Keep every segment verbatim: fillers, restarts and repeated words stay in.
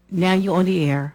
Now you're on the air.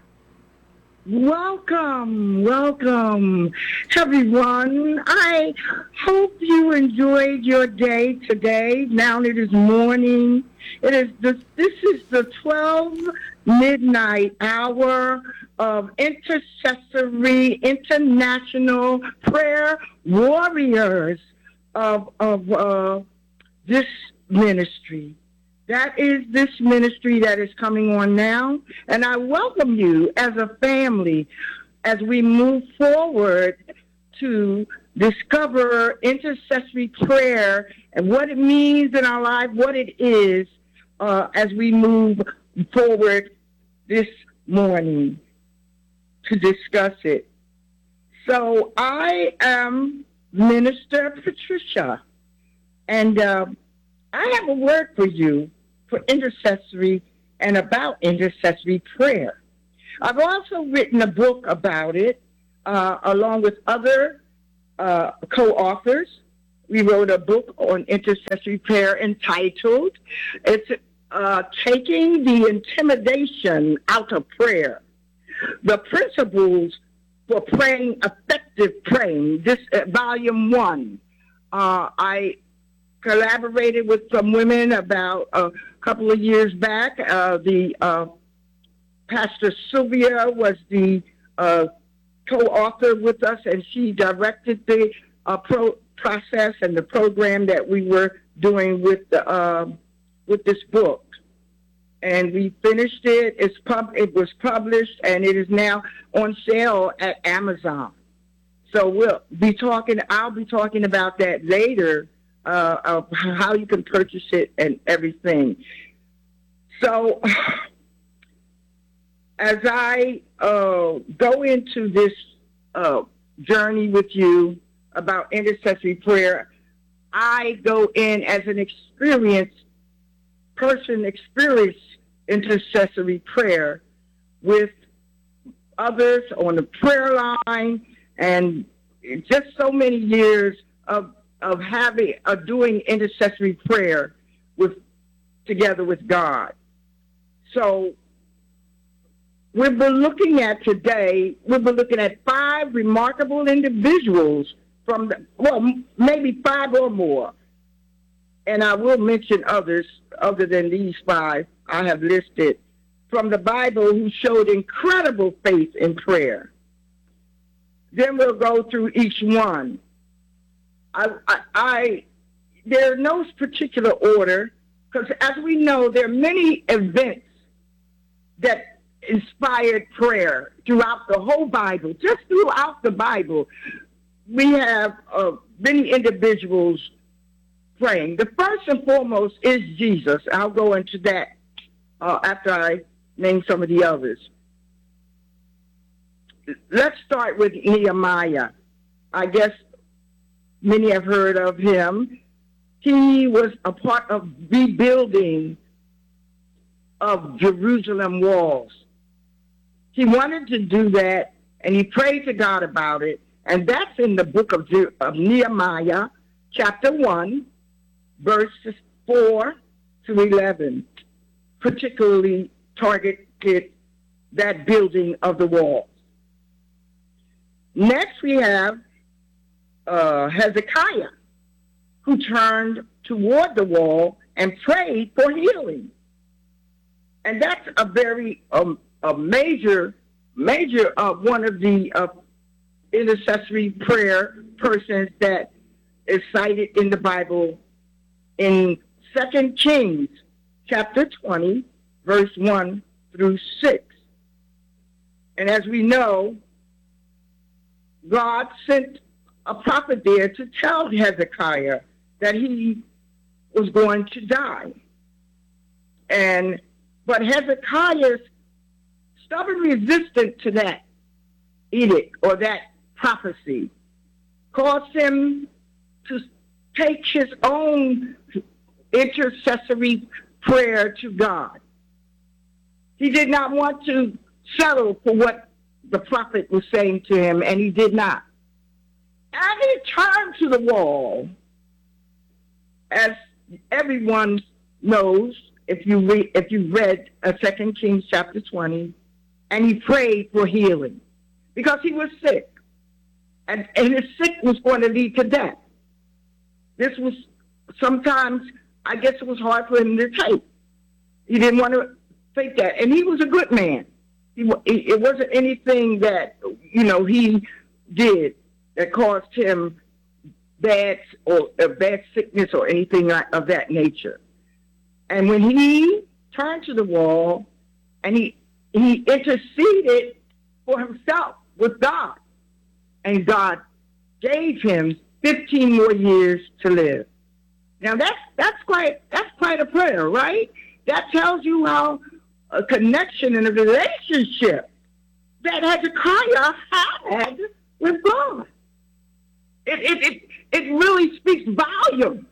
Welcome, welcome, everyone. I hope you enjoyed your day today. Now it is morning. It is this. This is the twelve midnight hour of intercessory international prayer warriors of of uh, this ministry. That is this ministry that is coming on now. And I welcome you as a family as we move forward to discover intercessory prayer and what it means in our life, what it is uh, as we move forward this morning to discuss it. So I am Minister Patricia, and uh, I have a word for you for intercessory and about intercessory prayer. I've also written a book about it, uh, along with other uh, co-authors. We wrote a book on intercessory prayer entitled, it's uh, Taking the Intimidation Out of Prayer, The Principles for Praying Effective Praying, this uh, volume one. Uh, I collaborated with some women about a couple of years back. Uh, the uh, Pastor Sylvia was the uh, co-author with us, and she directed the uh, pro- process and the program that we were doing with the uh, with this book. And we finished it. It's pub- It was published, and it is now on sale at Amazon. So we'll be talking. I'll be talking about that later. Uh, of how you can purchase it and everything. So, as I uh, go into this uh, journey with you about intercessory prayer, I go in as an experienced person, experienced intercessory prayer with others on the prayer line, and just so many years of of having, of doing intercessory prayer with, together with God. So we've been looking at today, we've been looking at five remarkable individuals from the, well, maybe five or more. And I will mention others other than these five I have listed from the Bible who showed incredible faith in prayer. Then we'll go through each one. I, I, I there's no particular order, because as we know, there are many events that inspired prayer throughout the whole Bible. Just throughout the Bible, we have uh, many individuals praying. The first and foremost is Jesus. I'll go into that uh, after I name some of the others. Let's start with Nehemiah. I guess many have heard of him. He was a part of rebuilding of Jerusalem walls. He wanted to do that, and he prayed to God about it. And that's in the book of, of Nehemiah, chapter one, verses four to eleven, particularly targeted that building of the walls. Next, we have Uh, Hezekiah, who turned toward the wall and prayed for healing. And that's a very um, a major, major uh, one of the uh, intercessory prayer persons that is cited in the Bible in Second Kings chapter twenty, verse one through six. And as we know, God sent a prophet there to tell Hezekiah that he was going to die. And but Hezekiah's stubborn resistance to that edict or that prophecy caused him to take his own intercessory prayer to God. He did not want to settle for what the prophet was saying to him, and he did not. And he turned to the wall, as everyone knows, if you read, if you read uh, Second Kings chapter twenty, and he prayed for healing because he was sick, and and his sick was going to lead to death. This was sometimes, I guess, it was hard for him to take. He didn't want to think that, and he was a good man. He, it wasn't anything that, you know, he did that caused him bad or a bad sickness or anything like, of that nature. And when he turned to the wall and he he interceded for himself with God, and God gave him fifteen more years to live. Now that's that's quite that's quite a prayer, right? That tells you how a connection and a relationship that Hezekiah had with God. It it it, it really speaks volumes.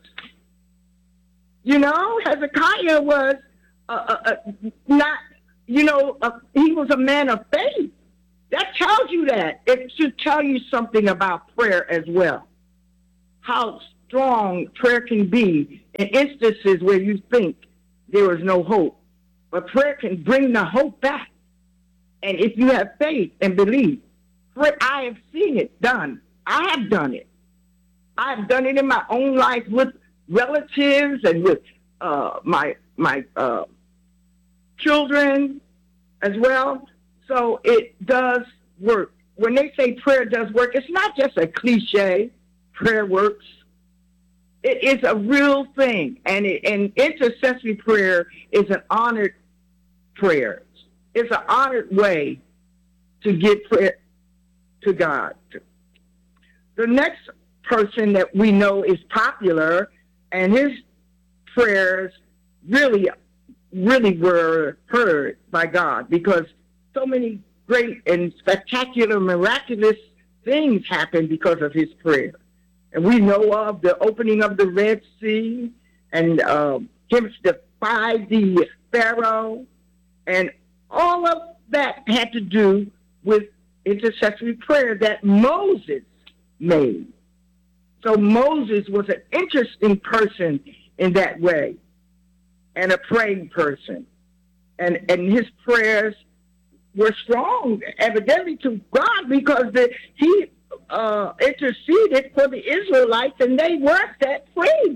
You know, Hezekiah was uh, uh, uh, not, you know, uh, he was a man of faith. That tells you that. It should tell you something about prayer as well. How strong prayer can be in instances where you think there is no hope. But prayer can bring the hope back. And if you have faith and believe, pray, I have seen it done. I have done it. I have done it in my own life with relatives and with uh, my my uh, children as well. So it does work. When they say prayer does work, it's not just a cliche, prayer works. It is a real thing. And, it, and intercessory prayer is an honored prayer. It's an honored way to give prayer to God. The next person that we know is popular, and his prayers really, really were heard by God because so many great and spectacular, miraculous things happened because of his prayer. And we know of the opening of the Red Sea and um, him defied the Pharaoh, and all of that had to do with intercessory prayer that Moses made. So Moses was an interesting person in that way, and a praying person. And, and his prayers were strong, evidently, to God because the, he uh, interceded for the Israelites, and they were set free.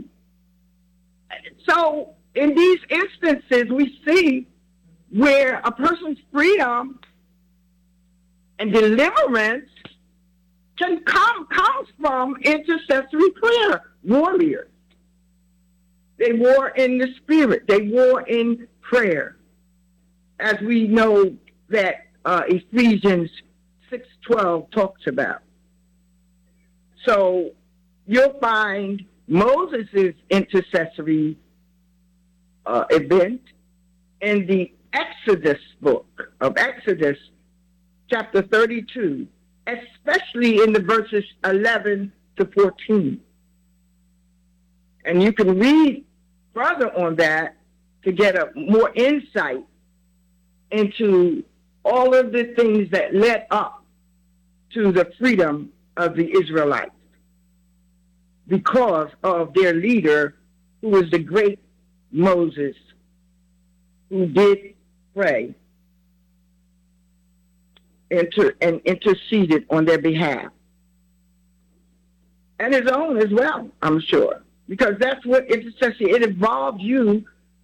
So in these instances, we see where a person's freedom and deliverance can come comes from intercessory prayer warriors. They war in the spirit. They war in prayer, as we know that uh, Ephesians six twelve talks about. So you'll find Moses' intercessory uh, event in the Exodus book of Exodus, chapter thirty-two, especially in the verses eleven to fourteen. And you can read further on that to get a more insight into all of the things that led up to the freedom of the Israelites because of their leader, who was the great Moses, who did pray inter- and interceded on their behalf. And his own as well, I'm sure. Because that's what intercession, it involves you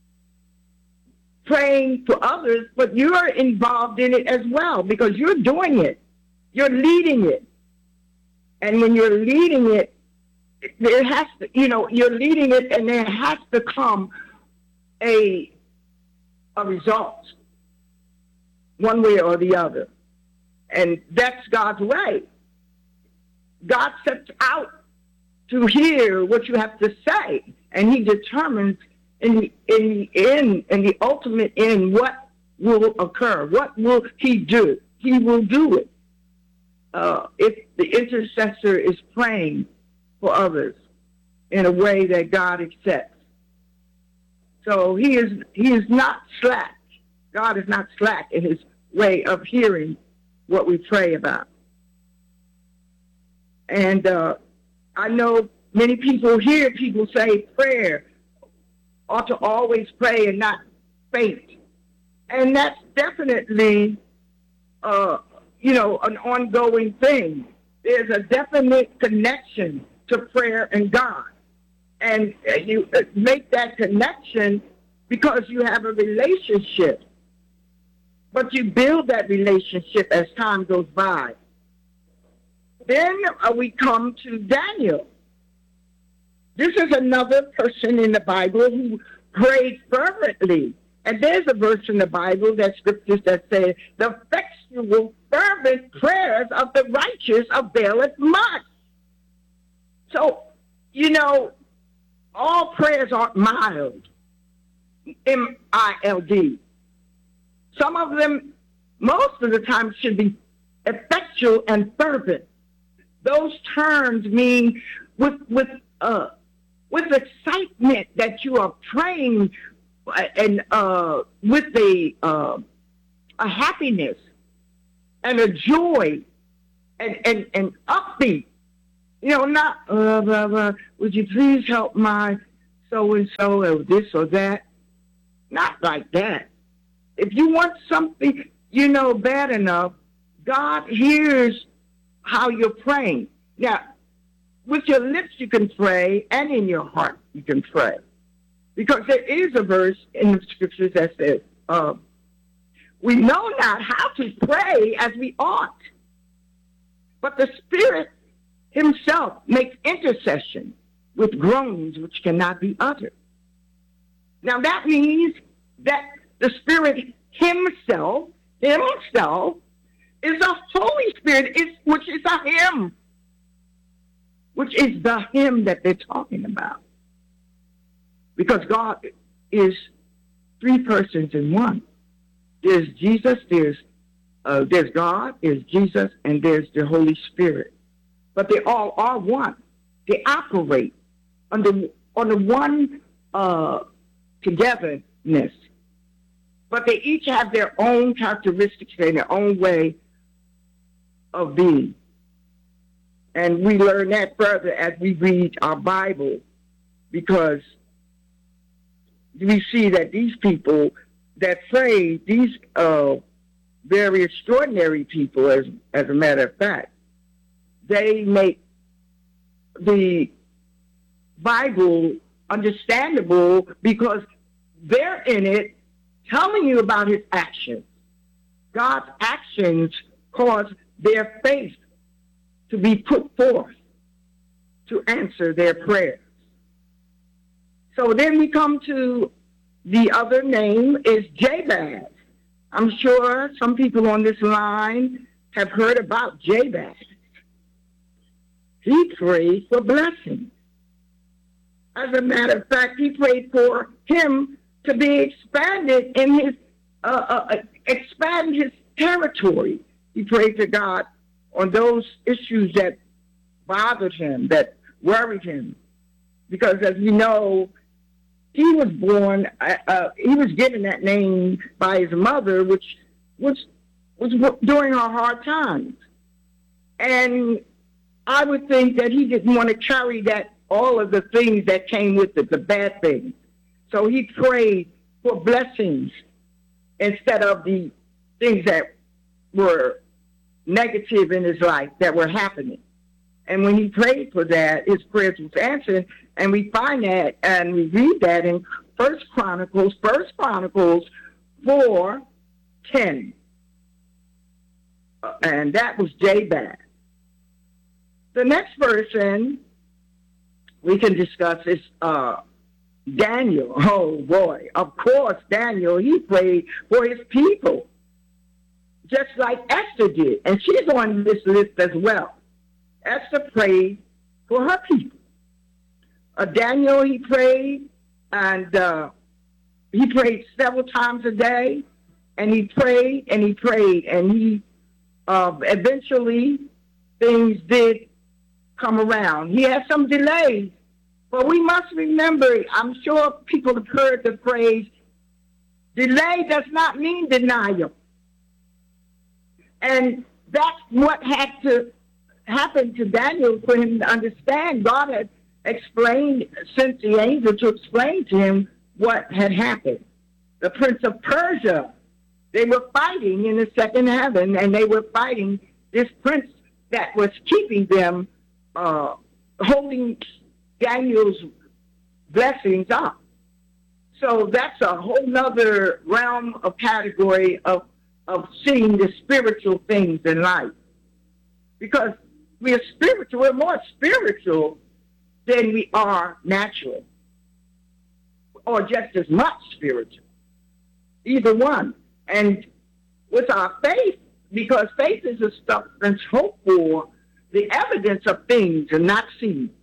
praying for others, but you're involved in it as well because you're doing it. You're leading it. And when you're leading it, there has to, you know, you're leading it and there has to come a, a result, one way or the other. And that's God's way. God sets out to hear what you have to say, and he determines in the, in the end, in the ultimate end, what will occur. What will he do? He will do it. Uh, if the intercessor is praying for others in a way that God accepts. So he is he is not slack. God is not slack in his way of hearing what we pray about. And uh, I know many people hear people say prayer ought to always pray and not faint. And that's definitely, uh, you know, an ongoing thing. There's a definite connection to prayer and God. And you make that connection because you have a relationship. But you build that relationship as time goes by. Then uh, we come to Daniel. This is another person in the Bible who prayed fervently. And there's a verse in the Bible, that scriptures that say, the effectual, fervent prayers of the righteous availeth much. So, you know, all prayers aren't mild, M I L D. Some of them, most of the time, should be effectual and fervent. Those terms mean with with uh with excitement that you are praying, and uh, with a uh, a happiness and a joy and and and upbeat. You know, not uh, blah, blah, would you please help my so and so or this or that? Not like that. If you want something, you know, bad enough, God hears how you're praying. Now, with your lips you can pray, and in your heart you can pray. Because there is a verse in the scriptures that says, uh, we know not how to pray as we ought, but the Spirit himself makes intercession with groans which cannot be uttered. Now that means that the Spirit himself, himself, is the Holy Spirit, is, which is a him, which is the him that they're talking about. Because God is three persons in one. There's Jesus, there's uh, there's God, there's Jesus, and there's the Holy Spirit. But they all are one. They operate under under one uh, togetherness. But they each have their own characteristics and their own way of being. And we learn that further as we read our Bible, because we see that these people that pray, these uh, very extraordinary people, as, as a matter of fact, they make the Bible understandable because they're in it telling you about his actions. God's actions cause their faith to be put forth to answer their prayers. So then we come to the other name is Jabez. I'm sure some people on this line have heard about Jabez. He prayed for blessings. As a matter of fact, he prayed for him to be expanded in his, uh, uh, expand his territory. He prayed to God on those issues that bothered him, that worried him. Because as we know, he was born, uh, uh, he was given that name by his mother, which was, was during her hard times. And I would think that he didn't want to carry that, all of the things that came with it, the bad things. So he prayed for blessings instead of the things that were negative in his life that were happening. And when he prayed for that, his prayers was answered. And we find that, and we read that in First Chronicles, First Chronicles four ten. And that was Jabez. The next person we can discuss is uh, Daniel. Oh, boy. Of course, Daniel, he prayed for his people, just like Esther did. And she's on this list as well. Esther prayed for her people. Uh, Daniel, he prayed, and uh, he prayed several times a day, and he prayed, and he prayed, and he uh, eventually things did come around. He had some delays, but we must remember, I'm sure people have heard the phrase, delay does not mean denial. And that's what had to happen to Daniel for him to understand. God had explained, sent the angel to explain to him what had happened. The prince of Persia, they were fighting in the second heaven, and they were fighting this prince that was keeping them, uh, holding Daniel's blessings up. So that's a whole nother realm of category of, of seeing the spiritual things in life. Because we are spiritual, we're more spiritual than we are natural, or just as much spiritual. Either one. And with our faith, because faith is a substance hoped for, the evidence of things are not seen.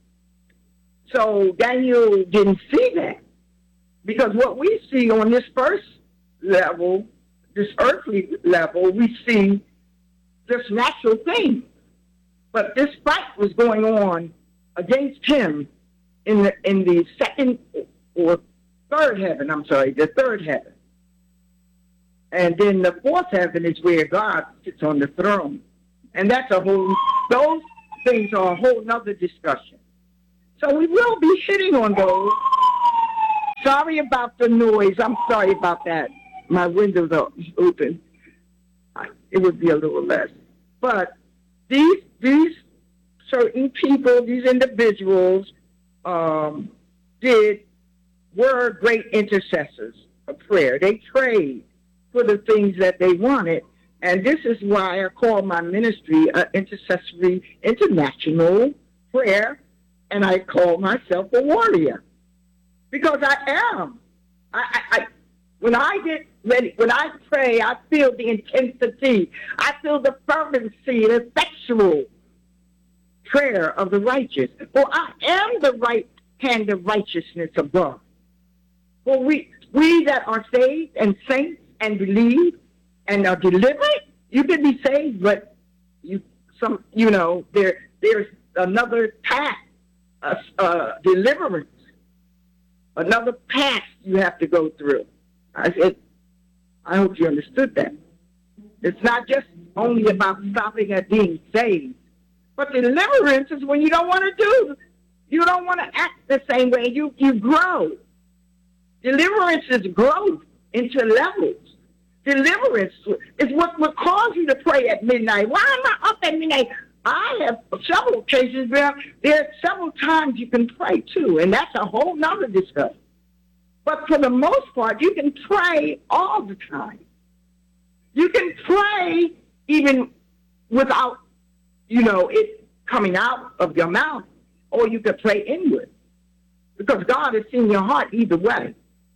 So Daniel didn't see that. Because what we see on this first level, this earthly level, we see just natural things. But this fight was going on against him in the in the second or third heaven, I'm sorry, the third heaven. And then the fourth heaven is where God sits on the throne. And that's a whole, those things are a whole nother discussion. So we will be hitting on those. Sorry about the noise. I'm sorry about that. My windows are open. It would be a little less. But these these certain people, these individuals, um, did were great intercessors of prayer. They prayed for the things that they wanted. And this is why I call my ministry an intercessory international prayer, and I call myself a warrior. Because I am. I, I, I when I get ready, when I pray, I feel the intensity. I feel the fervency, the effectual prayer of the righteous. For I am the right hand of righteousness of God. For we, we that are saved and saints and believe and are delivered, you can be saved, but you, some, you know, there, there's another path, uh, uh, deliverance. Another path you have to go through. I said, I hope you understood that. It's not just only about stopping at being saved, but deliverance is when you don't want to do, you don't want to act the same way. You you grow. Deliverance is growth into levels. Deliverance is what would cause you to pray at midnight. Why am I up at midnight? I have several cases where there are several times you can pray too, and that's a whole nother discussion. But for the most part, you can pray all the time. You can pray even without, you know, it coming out of your mouth, or you can pray inward, because God has seen your heart either way.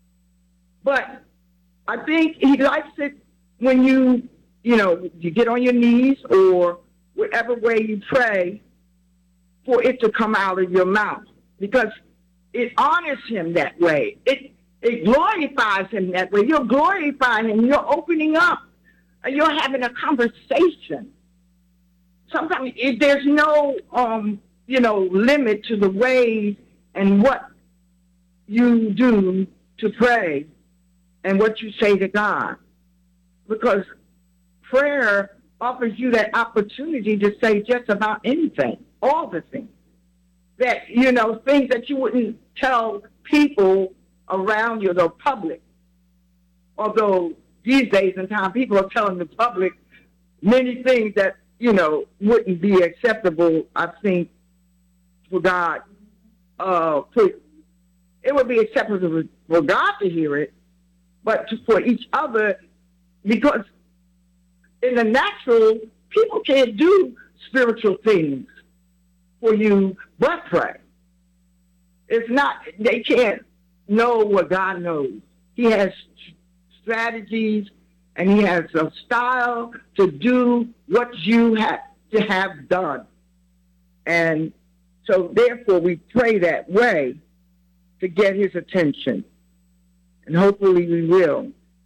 But I think He likes it when you, you know, you get on your knees or whatever way you pray, for it to come out of your mouth, because it honors Him that way. It it glorifies Him that way. You're glorifying Him. You're opening up. And you're having a conversation. Sometimes it, there's no, um, you know, limit to the ways and what you do to pray and what you say to God, because prayer offers you that opportunity to say just about anything, all the things that, you know, things that you wouldn't tell people around you, the public. Although these days and time, people are telling the public many things that, you know, wouldn't be acceptable, I think, for God. Uh, for, it would be acceptable for God to hear it, but to, for each other, because in the natural, people can't do spiritual things for you but pray. It's not, they can't know what God knows. He has strategies and He has a style to do what you have to have done. And so therefore we pray that way to get His attention. And hopefully we will.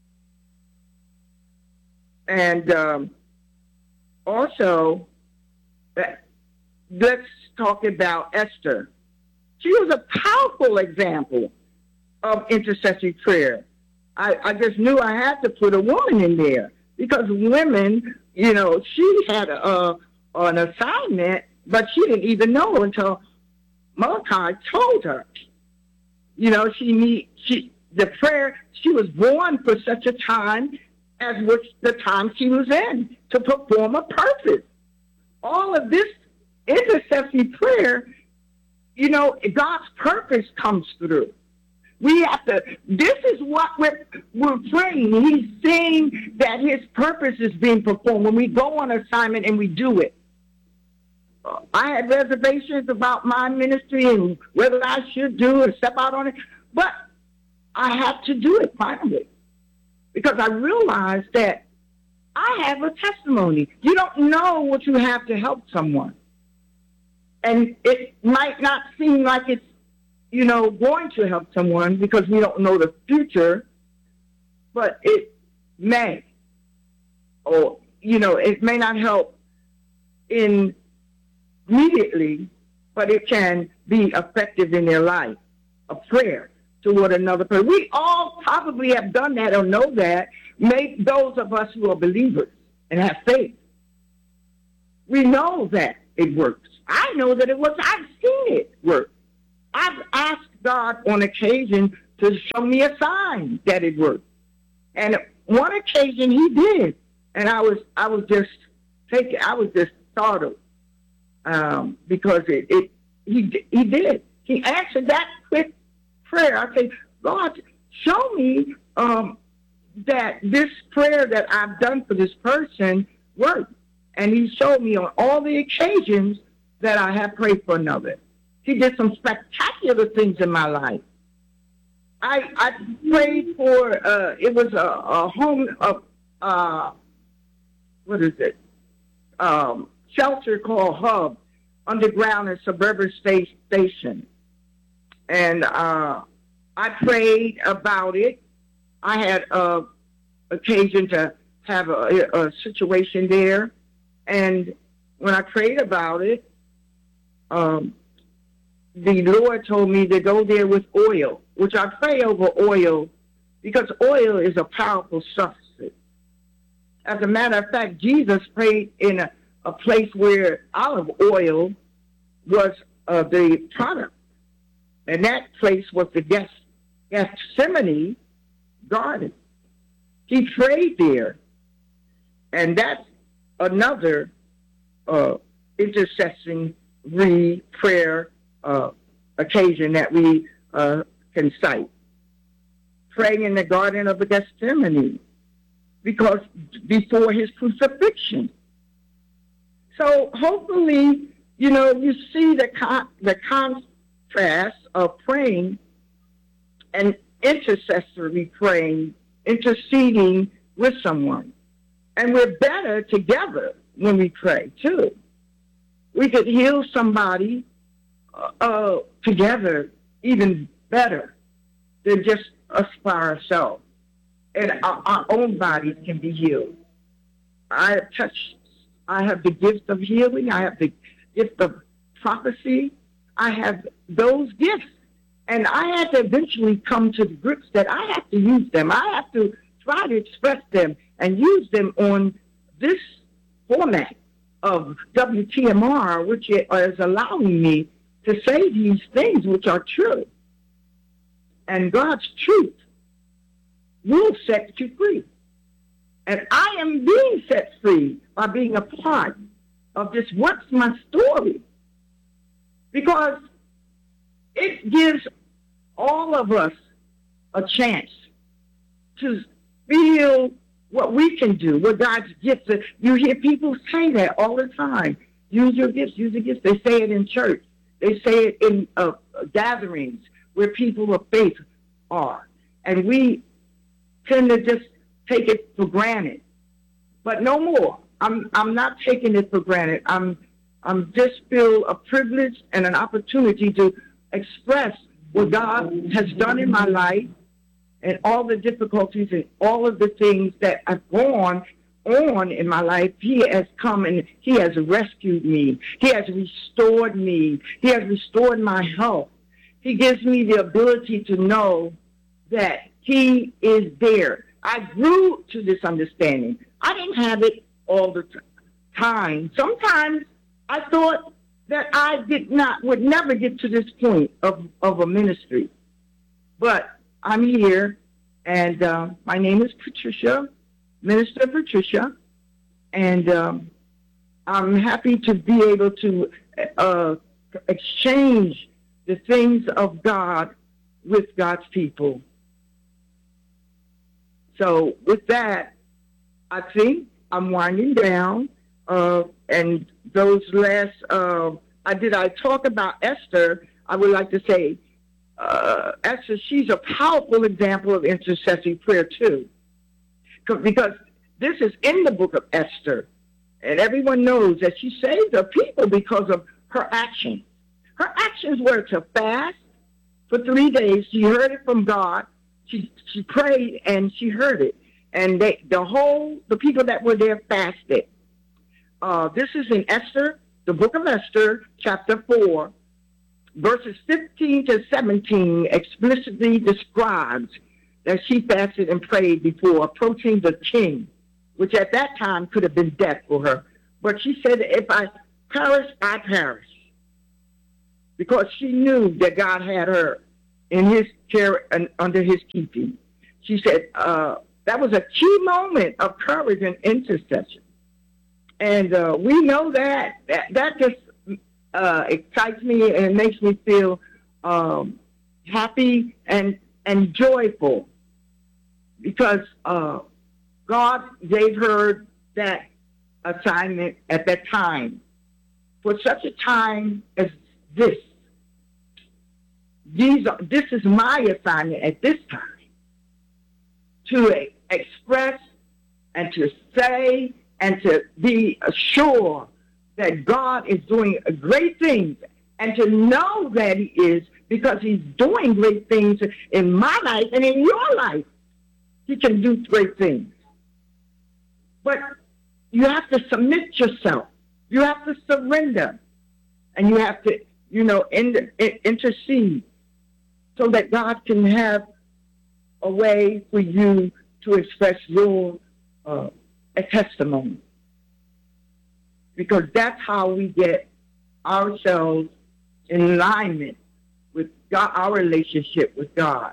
And um, also, let's talk about Esther. She was a powerful example of intercessory prayer. I, I just knew I had to put a woman in there, because women, you know, she had a, an assignment, but she didn't even know until Malachi told her. You know, she need she the prayer, she was born for such a time as which the time she was in, to perform a purpose. All of this intercessory prayer, you know, God's purpose comes through. We have to, this is what we're, we're praying. He's saying that his purpose is being performed when we go on assignment and we do it. I had reservations about my ministry and whether I should do or step out on it, but I have to do it finally because I realized that I have a testimony. You don't know what you have to help someone. And it might not seem like it's, you know, going to help someone because we don't know the future, but it may. Or, you know, it may not help in immediately, but it can be effective in their life. A prayer toward another person. We all probably have done that or know that. Make those of us who are believers and have faith. We know that it works. I know that it works. I've seen it work. I've asked God on occasion to show me a sign that it worked. And one occasion he did. And I was I was just taken, I was just startled. Um, because it, it he he did. He answered that quick prayer. I said, God, show me um, that this prayer that I've done for this person worked. And he showed me on all the occasions that I have prayed for another. He did some spectacular things in my life. I I prayed for, uh, it was a, a home, of, uh, what is it, um, shelter called Hub, underground and suburban state station. And uh, I prayed about it. I had uh, occasion to have a, a situation there. And when I prayed about it, um, the Lord told me to go there with oil, which I pray over oil because oil is a powerful substance. As a matter of fact, Jesus prayed in a, a place where olive oil was uh, the product. And that place was the Geth- Gethsemane garden. He prayed there. And that's another uh, intercessory prayer uh, occasion that we uh, can cite. Praying in the Garden of the Gethsemane, because before his crucifixion. So hopefully, you know, you see the con- the contrast of praying and intercessory praying, interceding with someone. And we're better together when we pray, too. We could heal somebody uh, uh, together even better than just us by ourselves. And our, our own bodies can be healed. I have touched, I have the gift of healing. I have the gift of prophecy. I have those gifts. And I had to eventually come to the grips that I have to use them. I have to try to express them and use them on this format of W T M R, which is allowing me to say these things which are true. And God's truth will set you free. And I am being set free by being a part of this What's My Story. Because it gives all of us a chance to feel what we can do, what God's gifts are. You hear people say that all the time. Use your gifts, use your gifts. They say it in church. They say it in uh, gatherings where people of faith are. And we tend to just take it for granted. But no more. I'm I'm not taking it for granted. I'm I'm just feel a privilege and an opportunity to express what God has done in my life and all the difficulties and all of the things that have gone on in my life. He has come and he has rescued me. He has restored me. He has restored my health. He gives me the ability to know that he is there. I grew to this understanding. I didn't have it all the t- time. Sometimes I thought that I did not, would never get to this point of, of a ministry. But I'm here, and uh, my name is Patricia, Minister Patricia, and um, I'm happy to be able to uh, exchange the things of God with God's people. So with that, I think I'm winding down, uh, and those last, uh, I did I talk about Esther, I would like to say, uh, Esther, she's a powerful example of intercessory prayer too, because this is in the book of Esther, and everyone knows that she saved her people because of her actions. Her actions were to fast for three days. She heard it from God. She she prayed and she heard it, and they the whole the people that were there fasted. Uh, this is in Esther, the book of Esther, chapter four, verses fifteen to seventeen explicitly describes that she fasted and prayed before approaching the king, which at that time could have been death for her. But she said, if I perish, I perish. Because she knew that God had her in his care and under his keeping. She said uh, that was a key moment of courage and intercession. And uh, we know that. That, that just uh, excites me and makes me feel um, happy and, and joyful. Because uh, God gave her that assignment at that time. For such a time as this. These are, this is my assignment at this time. To express and to say and to be assured that God is doing great things, and to know that he is, because he's doing great things in my life and in your life. He can do great things. But you have to submit yourself. You have to surrender. And you have to, you know, inter- intercede so that God can have a way for you to express your uh, a testimony. Because that's how we get ourselves in alignment with God, our relationship with God.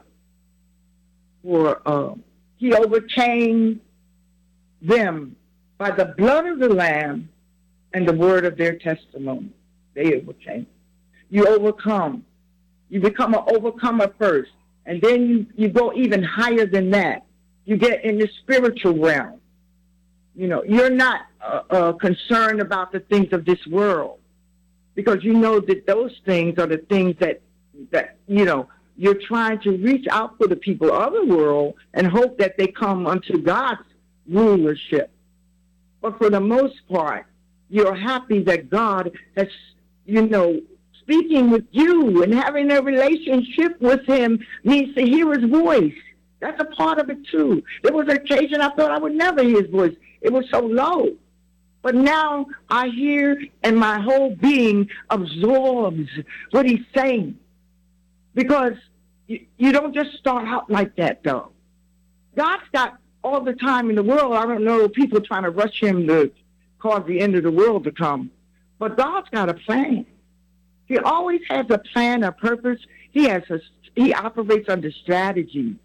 For uh, he overcame them by the blood of the Lamb and the word of their testimony. They overcame. You overcome. You become an overcomer first. And then you, you go even higher than that. You get in the spiritual realm. You know, you're not uh, uh, concerned about the things of this world, because you know that those things are the things that, that you know, you're trying to reach out for the people of the world and hope that they come unto God's rulership. But for the most part, you're happy that God has, you know, speaking with you and having a relationship with him means to hear his voice. That's a part of it too. There was an occasion I thought I would never hear his voice. It was so low. But now I hear, and my whole being absorbs what he's saying. Because you, you don't just start out like that, though. God's got all the time in the world. I don't know people trying to rush him to cause the end of the world to come. But God's got a plan. He always has a plan, a purpose. He has a, he operates under strategy.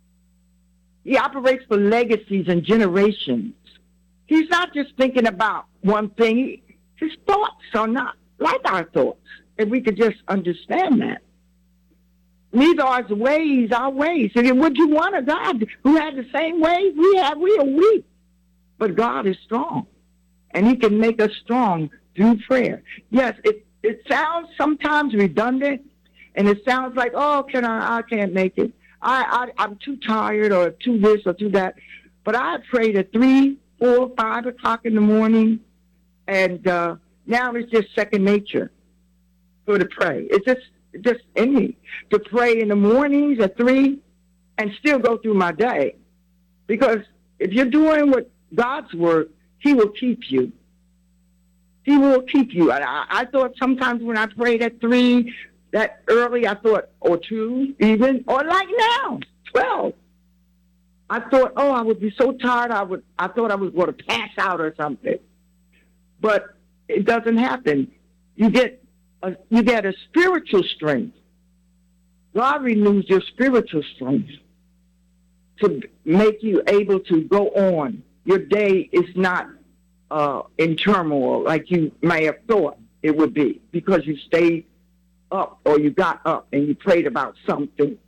He operates for legacies and generations. He's not just thinking about one thing. His thoughts are not like our thoughts, if we could just understand that. Neither are his ways our ways. And would you want a God who had the same ways we have? We are weak. But God is strong. And he can make us strong through prayer. Yes, it, it sounds sometimes redundant. And it sounds like, oh, can I, I can't make it. I, I, I'm too tired or too this or too that. But I prayed at three, four, five o'clock in the morning. And uh, now it's just second nature for to pray. It's just just in me to pray in the mornings at three and still go through my day. Because if you're doing what God's work, he will keep you. He will keep you. I, I thought sometimes when I prayed at three, that early, I thought, or two even, or like now, twelve. I thought, oh, I would be so tired, I would. I thought I was going to pass out or something. But it doesn't happen. You get a, you get a spiritual strength. God renews your spiritual strength. to make you able to go on. Your day is not uh, in turmoil like you may have thought it would be because you stayed up or you got up and you prayed about something.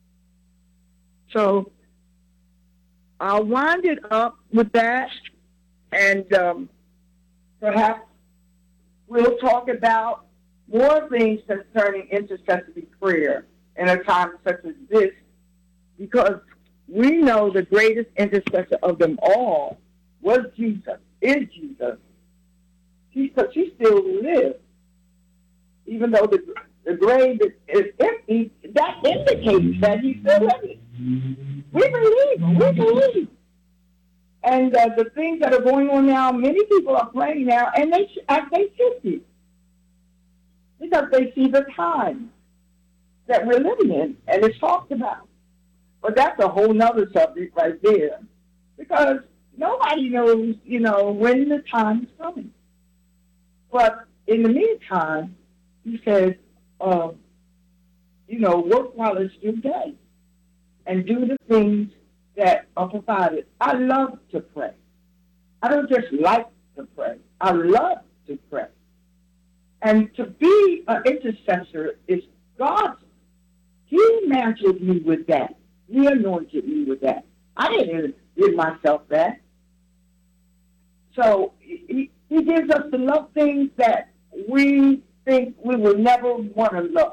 So I'll wind it up with that, and um, perhaps we'll talk about more things concerning intercessory prayer in a time such as this, because we know the greatest intercessor of them all was Jesus, is Jesus. He, he still lives. Even though the, the grave is, is empty, that indicates that he's still living. We believe, we believe. And uh, the things that are going on now, many people are praying now, and they, sh- they should be. Because they see the time that we're living in, and it's talked about. But that's a whole nother subject right there, because nobody knows, you know, when the time is coming. But in the meantime, he says, uh, you know, work while it's your day, and do the things that are provided. I love to pray. I don't just like to pray. I love to pray. And to be an intercessor is God's. He mantled me with that. He anointed me with that. I didn't give myself that. So he, he gives us to love things that we think we will never want to love.